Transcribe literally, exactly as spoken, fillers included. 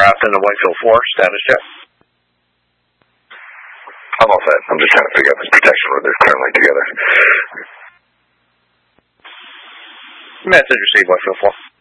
aircraft in the Whitefield four, status check. I'm all set. I'm just trying to figure out this protection where they're currently together. Message received, Whitefield four.